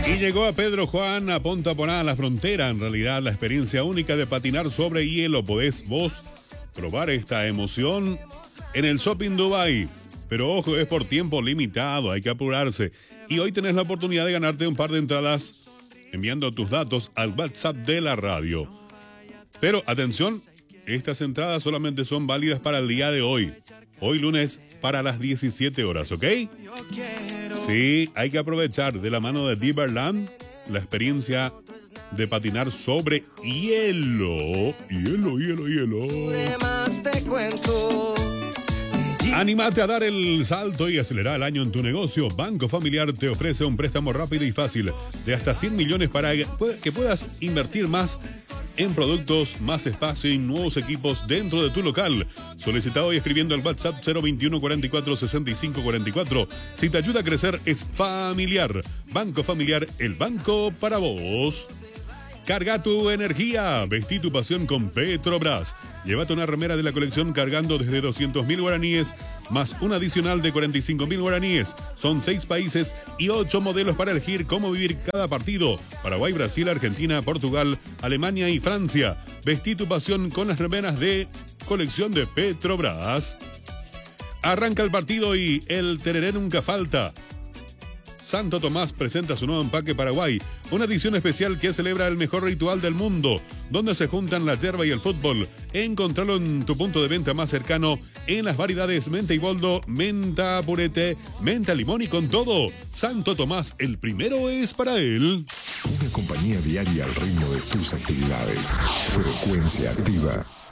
Y llegó a Pedro Juan a Punta Poná, a la frontera. En realidad, la experiencia única de patinar sobre hielo. Podés vos probar esta emoción en el Shopping Dubai. Pero ojo, es por tiempo limitado, hay que apurarse. Y hoy tenés la oportunidad de ganarte un par de entradas enviando tus datos al WhatsApp de la radio. Pero atención, estas entradas solamente son válidas para el día de hoy. Hoy lunes para las 17 horas, ¿ok? Sí, hay que aprovechar de la mano de Diverland la experiencia de patinar sobre hielo. Hielo. Anímate a dar el salto y acelerar el año en tu negocio. Banco Familiar te ofrece un préstamo rápido y fácil de hasta 100 millones para que puedas invertir más en productos, más espacio y nuevos equipos dentro de tu local. Solicita hoy escribiendo al WhatsApp 021 44 65 44. Si te ayuda a crecer, es Familiar. Banco Familiar, el banco para vos. Carga tu energía, vestí tu pasión con Petrobras. Llévate una remera de la colección cargando desde 200.000 guaraníes, más un adicional de 45.000 guaraníes. Son 6 países y 8 modelos para elegir cómo vivir cada partido. Paraguay, Brasil, Argentina, Portugal, Alemania y Francia. Vestí tu pasión con las remeras de colección de Petrobras. Arranca el partido y el tereré nunca falta. Santo Tomás presenta su nuevo empaque Paraguay, una edición especial que celebra el mejor ritual del mundo, donde se juntan la yerba y el fútbol. Encontralo en tu punto de venta más cercano en las variedades menta y boldo, menta purete, menta limón y con todo. Santo Tomás, el primero es para él. Una compañía diaria al ritmo de tus actividades. Frecuencia Activa.